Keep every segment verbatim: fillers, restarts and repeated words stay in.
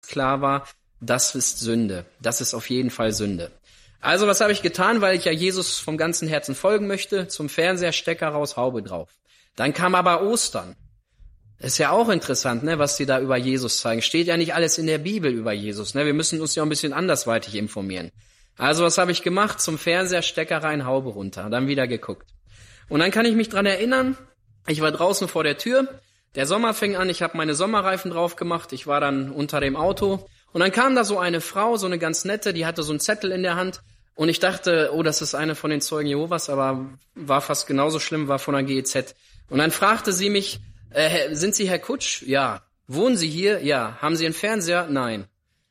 klar war, das ist Sünde. Das ist auf jeden Fall Sünde. Also was habe ich getan, weil ich ja Jesus vom ganzen Herzen folgen möchte? Zum Fernseher, Stecker raus, Haube drauf. Dann kam aber Ostern. Ist ja auch interessant, ne, was die da über Jesus zeigen. Steht ja nicht alles in der Bibel über Jesus. Ne? Wir müssen uns ja ein bisschen andersweitig informieren. Also was habe ich gemacht? Zum Fernseher, Stecker rein, Haube runter. Dann wieder geguckt. Und dann kann ich mich dran erinnern, ich war draußen vor der Tür. Der Sommer fing an, ich habe meine Sommerreifen drauf gemacht. Ich war dann unter dem Auto. Und dann kam da so eine Frau, so eine ganz nette, die hatte so einen Zettel in der Hand. Und ich dachte, oh, das ist eine von den Zeugen Jehovas, aber war fast genauso schlimm, war von der G E Z. Und dann fragte sie mich, äh, sind Sie Herr Kutsch? Ja. Wohnen Sie hier? Ja. Haben Sie einen Fernseher? Nein.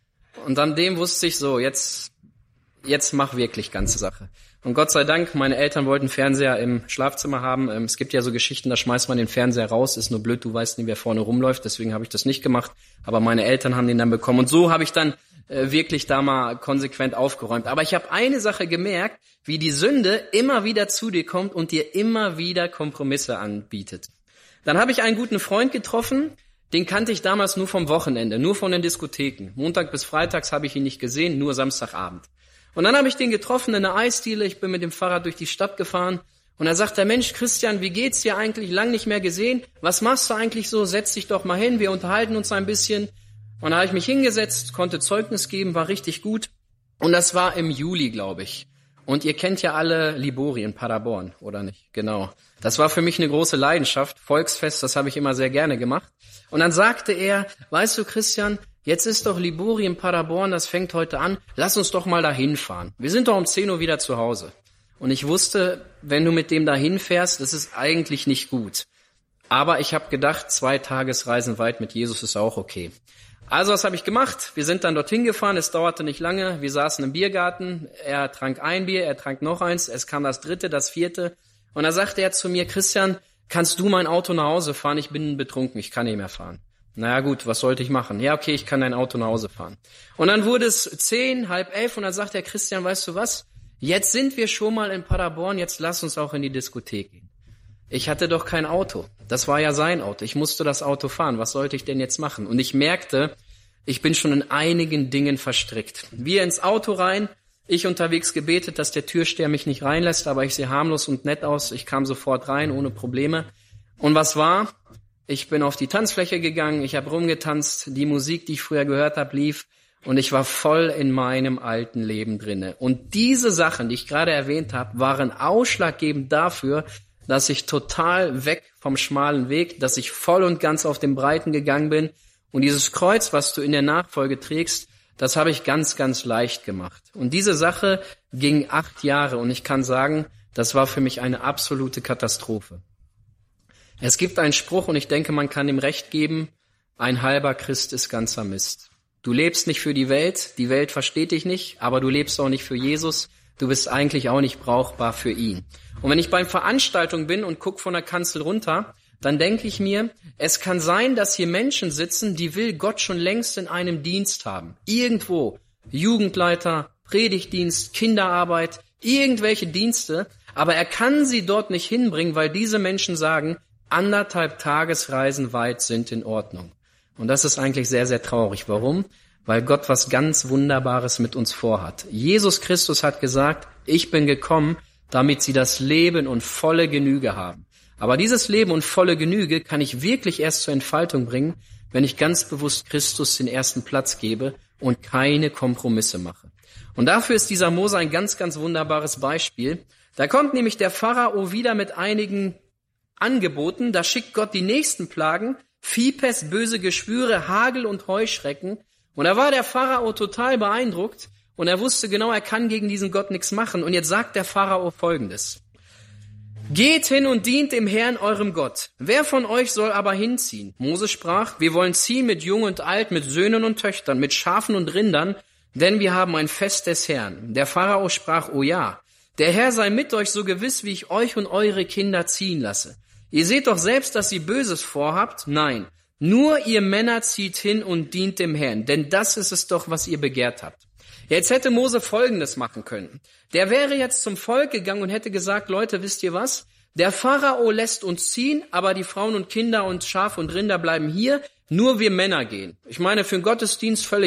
Und an dem wusste ich so, jetzt, jetzt mach wirklich ganze Sache. Und Gott sei Dank, meine Eltern wollten Fernseher im Schlafzimmer haben. Es gibt ja so Geschichten, da schmeißt man den Fernseher raus, ist nur blöd, du weißt nicht, wer vorne rumläuft, deswegen habe ich das nicht gemacht. Aber meine Eltern haben den dann bekommen. Und so habe ich dann äh, wirklich da mal konsequent aufgeräumt. Aber ich habe eine Sache gemerkt, wie die Sünde immer wieder zu dir kommt und dir immer wieder Kompromisse anbietet. Dann habe ich einen guten Freund getroffen, den kannte ich damals nur vom Wochenende, nur von den Diskotheken. Montag bis Freitags habe ich ihn nicht gesehen, nur Samstagabend. Und dann habe ich den getroffen in einer Eisdiele, ich bin mit dem Fahrrad durch die Stadt gefahren und da sagt der Mensch, Christian, wie geht's dir eigentlich? Lang nicht mehr gesehen. Was machst du eigentlich so? Setz dich doch mal hin, wir unterhalten uns ein bisschen. Und da habe ich mich hingesetzt, konnte Zeugnis geben, war richtig gut. Und das war im Juli, glaube ich. Und ihr kennt ja alle Libori in Paderborn, oder nicht? Genau. Das war für mich eine große Leidenschaft. Volksfest, das habe ich immer sehr gerne gemacht. Und dann sagte er, weißt du, Christian, jetzt ist doch Libori in Paderborn, das fängt heute an. Lass uns doch mal dahin fahren. Wir sind doch um zehn Uhr wieder zu Hause. Und ich wusste, wenn du mit dem dahin fährst, das ist eigentlich nicht gut. Aber ich habe gedacht, zwei Tagesreisen weit mit Jesus ist auch okay. Also was habe ich gemacht? Wir sind dann dorthin gefahren, es dauerte nicht lange. Wir saßen im Biergarten, er trank ein Bier, er trank noch eins, es kam das dritte, das vierte. Und da sagte er zu mir, Christian, kannst du mein Auto nach Hause fahren? Ich bin betrunken, ich kann nicht mehr fahren. Naja gut, was sollte ich machen? Ja, okay, ich kann dein Auto nach Hause fahren. Und dann wurde es zehn, halb elf und dann sagt der Christian, weißt du was? Jetzt sind wir schon mal in Paderborn, jetzt lass uns auch in die Diskothek gehen. Ich hatte doch kein Auto. Das war ja sein Auto. Ich musste das Auto fahren. Was sollte ich denn jetzt machen? Und ich merkte, ich bin schon in einigen Dingen verstrickt. Wir ins Auto rein, ich unterwegs gebetet, dass der Türsteher mich nicht reinlässt, aber ich sehe harmlos und nett aus. Ich kam sofort rein, ohne Probleme. Und was war? Ich bin auf die Tanzfläche gegangen, ich habe rumgetanzt, die Musik, die ich früher gehört habe, lief und ich war voll in meinem alten Leben drinne. Und diese Sachen, die ich gerade erwähnt habe, waren ausschlaggebend dafür, dass ich total weg vom schmalen Weg, dass ich voll und ganz auf den breiten gegangen bin. Und dieses Kreuz, was du in der Nachfolge trägst, das habe ich ganz, ganz leicht gemacht. Und diese Sache ging acht Jahre und ich kann sagen, das war für mich eine absolute Katastrophe. Es gibt einen Spruch und ich denke, man kann ihm recht geben, ein halber Christ ist ganzer Mist. Du lebst nicht für die Welt, die Welt versteht dich nicht, aber du lebst auch nicht für Jesus, du bist eigentlich auch nicht brauchbar für ihn. Und wenn ich bei Veranstaltungen bin und gucke von der Kanzel runter, dann denke ich mir, es kann sein, dass hier Menschen sitzen, die will Gott schon längst in einem Dienst haben. Irgendwo, Jugendleiter, Predigtdienst, Kinderarbeit, irgendwelche Dienste, aber er kann sie dort nicht hinbringen, weil diese Menschen sagen, anderthalb Tagesreisen weit sind in Ordnung. Und das ist eigentlich sehr, sehr traurig. Warum? Weil Gott was ganz Wunderbares mit uns vorhat. Jesus Christus hat gesagt, ich bin gekommen, damit sie das Leben und volle Genüge haben. Aber dieses Leben und volle Genüge kann ich wirklich erst zur Entfaltung bringen, wenn ich ganz bewusst Christus den ersten Platz gebe und keine Kompromisse mache. Und dafür ist dieser Mose ein ganz, ganz wunderbares Beispiel. Da kommt nämlich der Pharao wieder mit einigen Angeboten. Da schickt Gott die nächsten Plagen, Viehpest, böse Geschwüre, Hagel und Heuschrecken. Und da war der Pharao total beeindruckt und er wusste genau, er kann gegen diesen Gott nichts machen. Und jetzt sagt der Pharao Folgendes. Geht hin und dient dem Herrn, eurem Gott. Wer von euch soll aber hinziehen? Mose sprach, wir wollen ziehen mit Jung und Alt, mit Söhnen und Töchtern, mit Schafen und Rindern, denn wir haben ein Fest des Herrn. Der Pharao sprach, oh ja, der Herr sei mit euch so gewiss, wie ich euch und eure Kinder ziehen lasse. Ihr seht doch selbst, dass ihr Böses vorhabt. Nein, nur ihr Männer zieht hin und dient dem Herrn, denn das ist es doch, was ihr begehrt habt. Jetzt hätte Mose Folgendes machen können. Der wäre jetzt zum Volk gegangen und hätte gesagt, Leute, wisst ihr was? Der Pharao lässt uns ziehen, aber die Frauen und Kinder und Schafe und Rinder bleiben hier, nur wir Männer gehen. Ich meine, für den Gottesdienst völlig